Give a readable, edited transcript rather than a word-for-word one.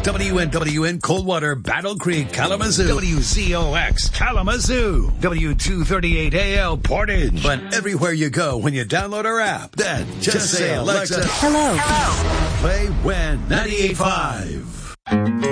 WNWN Coldwater, Battle Creek, Kalamazoo. WZOX, Kalamazoo. W238AL, Portage. But everywhere you go when you download our app, then just say, Alexa, Hello. play WIN 98.5.